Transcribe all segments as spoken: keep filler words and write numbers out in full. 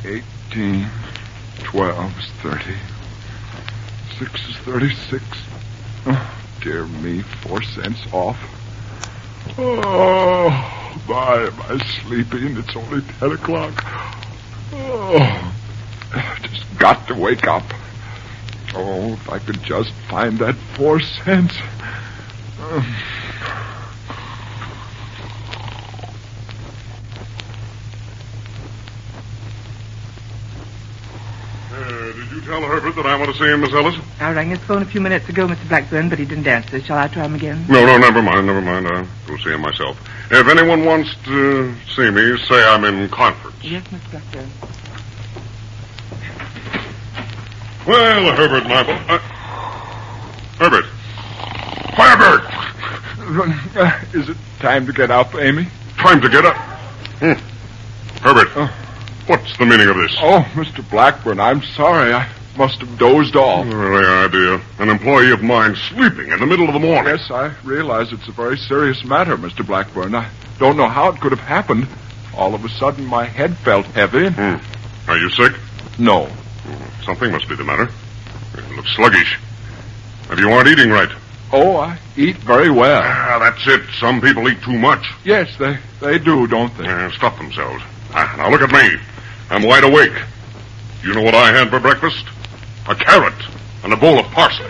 Eighteen. Twelve is thirty. Six is thirty-six. Oh, dear me, four cents off. Oh, my, am I sleeping? It's only ten o'clock. Oh, just got to wake up. Oh, if I could just find that four cents. Um. Did you tell Herbert that I want to see him, Miss Ellis? I rang his phone a few minutes ago, Mister Blackburn, but he didn't answer. Shall I try him again? No, no, never mind, never mind. I'll go see him myself. If anyone wants to see me, say I'm in conference. Yes, Mister Blackburn. Well, Herbert, my boy... Uh, Herbert! Herbert! Uh, is it time to get up, Amy? Time to get up? Hmm. Herbert, oh. What's the meaning of this? Oh, Mister Blackburn, I'm sorry. I must have dozed off. Really, idea. An employee of mine sleeping in the middle of the morning. Yes, I realize it's a very serious matter, Mister Blackburn. I don't know how it could have happened. All of a sudden, my head felt heavy. Hmm. Are you sick? No. Something must be the matter. You look sluggish. Maybe you aren't eating right. Oh, I eat very well. Ah, that's it. Some people eat too much. Yes, they, they do, don't they? Uh, stuff themselves. Ah, now look at me. I'm wide awake. Do you know what I had for breakfast? A carrot and a bowl of parsley.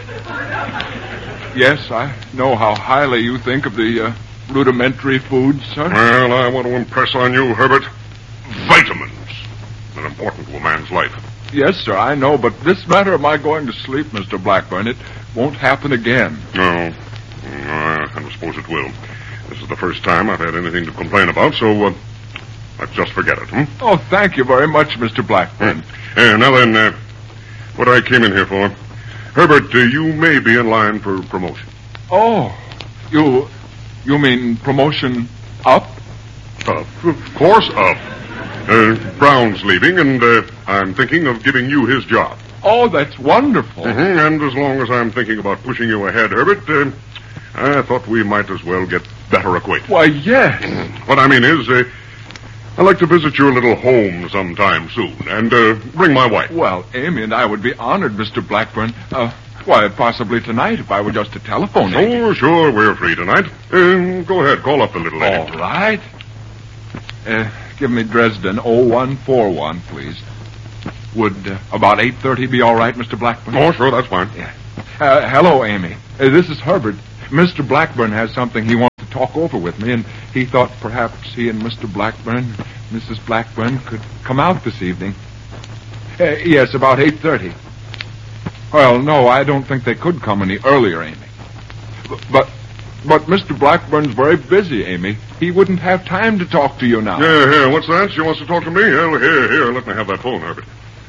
Yes, I know how highly you think of the uh, rudimentary foods, sir. Well, I want to impress on you, Herbert, vitamins are important to a man's life. Yes, sir, I know, but this matter of my going to sleep, Mister Blackburn, it won't happen again. No, no I don't suppose it will. This is the first time I've had anything to complain about, so uh, let's just forget it, hmm? Oh, thank you very much, Mister Blackburn. Hmm. Uh, now then, uh, what I came in here for, Herbert, uh, you may be in line for promotion. Oh, you, you mean promotion up? Up, of course up. Uh, Brown's leaving, and uh, I'm thinking of giving you his job. Oh, that's wonderful. Mm-hmm. And as long as I'm thinking about pushing you ahead, Herbert, uh, I thought we might as well get better acquainted. Why, yes. What I mean is, uh, I'd like to visit your little home sometime soon, and uh, bring my wife. Well, Amy and I would be honored, Mister Blackburn. Uh, why, possibly tonight, if I were just to telephone. Oh, sure, we're free tonight. Uh, go ahead, call up the little lady. All right. Uh, give me Dresden oh one four one, please. Would uh, about eight thirty be all right, Mister Blackburn? Oh, sure, that's fine. Yeah. Uh, hello, Amy. Uh, this is Herbert. Mister Blackburn has something he wants to talk over with me, and he thought perhaps he and Mister Blackburn, Missus Blackburn, could come out this evening. Uh, yes, about eight thirty. Well, no, I don't think they could come any earlier, Amy. But, but, but Mister Blackburn's very busy, Amy. He wouldn't have time to talk to you now. Here, here, what's that? She wants to talk to me? Here, here, here, let me have that phone, Herbert.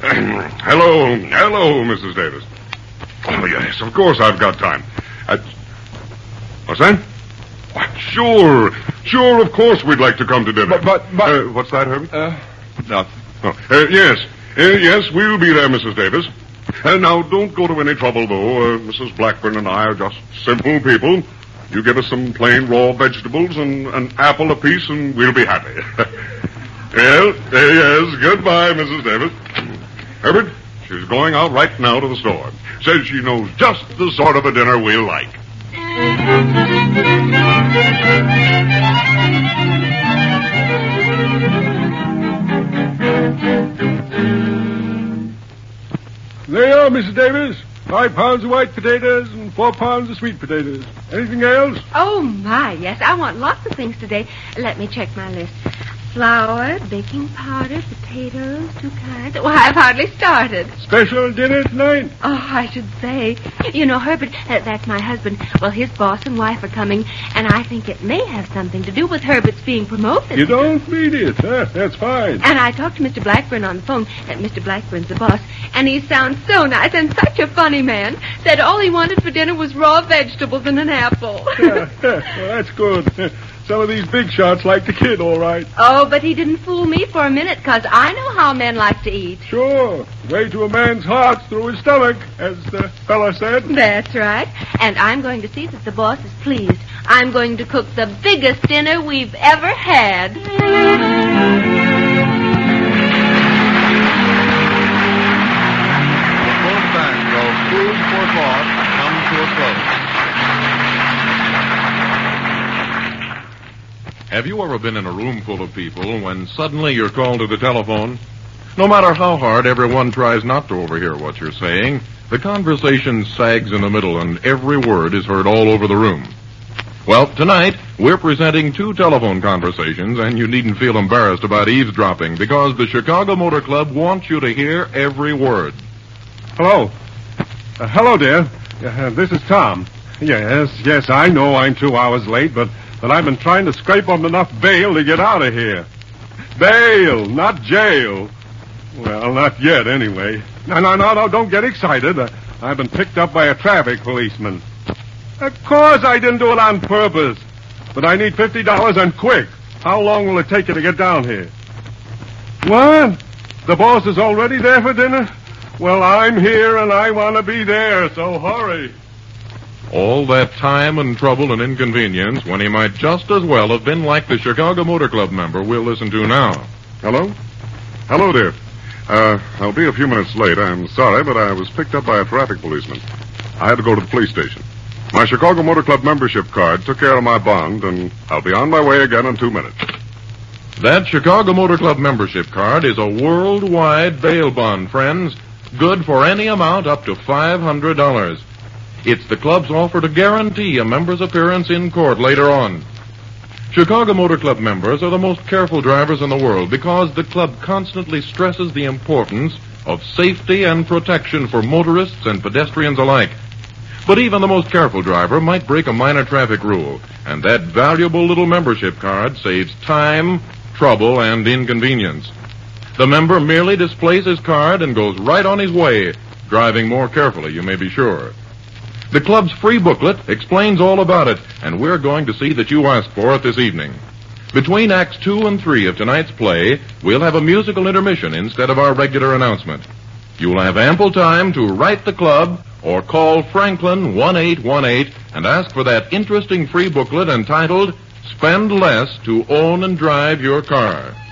hello, hello, Missus Davis. Oh, yes, of course I've got time. I... What's that? What? Sure, sure, of course we'd like to come to dinner. But, but, but... Uh, what's that, Herbert? Uh, nothing. Oh, uh, yes, uh, yes, we'll be there, Missus Davis. And now, don't go to any trouble, though. Uh, Missus Blackburn and I are just simple people. You give us some plain raw vegetables and an apple apiece, and we'll be happy. Well, uh, yes, goodbye, Missus Davis. Herbert, she's going out right now to the store. Says she knows just the sort of a dinner we'll like. There you are, Missus Davis. Five pounds of white potatoes and four pounds of sweet potatoes. Anything else? Oh, my, yes. I want lots of things today. Let me check my list. Flour, baking powder, potatoes, two kinds. Well, I've hardly started. Special dinner tonight? Oh, I should say. You know, Herbert, uh, that's my husband. Well, his boss and wife are coming, and I think it may have something to do with Herbert's being promoted. You don't mean it, huh? That's fine. And I talked to Mister Blackburn on the phone. Uh, Mister Blackburn's the boss, and he sounds so nice and such a funny man. Said all he wanted for dinner was raw vegetables and an apple. yeah, yeah, well, that's good. Some of these big shots like the kid, all right. Oh, but he didn't fool me for a minute, because I know how men like to eat. Sure. Way to a man's heart's through his stomach, as the fella said. That's right. And I'm going to see that the boss is pleased. I'm going to cook the biggest dinner we've ever had. Have you ever been in a room full of people when suddenly you're called to the telephone? No matter how hard everyone tries not to overhear what you're saying, the conversation sags in the middle and every word is heard all over the room. Well, tonight, we're presenting two telephone conversations, and you needn't feel embarrassed about eavesdropping, because the Chicago Motor Club wants you to hear every word. Hello. Uh, hello, dear. Uh, this is Tom. Yes, yes, I know I'm two hours late, but, but I've been trying to scrape up enough bail to get out of here. Bail, not jail. Well, not yet, anyway. No, no, no, no, don't get excited. Uh, I've been picked up by a traffic policeman. Of course I didn't do it on purpose. But I need fifty dollars and quick. How long will it take you to get down here? What? The boss is already there for dinner? Well, I'm here and I want to be there, so hurry. All that time and trouble and inconvenience when he might just as well have been like the Chicago Motor Club member we'll listen to now. Hello? Hello, dear. Uh, I'll be a few minutes late. I'm sorry, but I was picked up by a traffic policeman. I had to go to the police station. My Chicago Motor Club membership card took care of my bond, and I'll be on my way again in two minutes. That Chicago Motor Club membership card is a worldwide bail bond, friends. Good for any amount up to five hundred dollars. It's the club's offer to guarantee a member's appearance in court later on. Chicago Motor Club members are the most careful drivers in the world because the club constantly stresses the importance of safety and protection for motorists and pedestrians alike. But even the most careful driver might break a minor traffic rule, and that valuable little membership card saves time, trouble, and inconvenience. The member merely displays his card and goes right on his way, driving more carefully, you may be sure. The club's free booklet explains all about it, and we're going to see that you ask for it this evening. Between Acts two and three of tonight's play, we'll have a musical intermission instead of our regular announcement. You'll have ample time to write the club or call Franklin one eight one eight and ask for that interesting free booklet entitled Spend Less to Own and Drive Your Car.